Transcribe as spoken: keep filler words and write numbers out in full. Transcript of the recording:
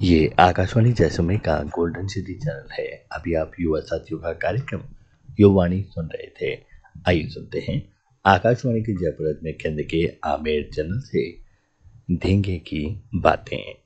ये आकाशवाणी जैसलमेर का golden city channel है। अभी आप युवा साथियों का कार्यक्रम युवावाणी सुन रहे थे। आइए सुनते हैं आकाशवाणी के जयपुर में केंद्र के आमेर चैनल से धींगे की बातें।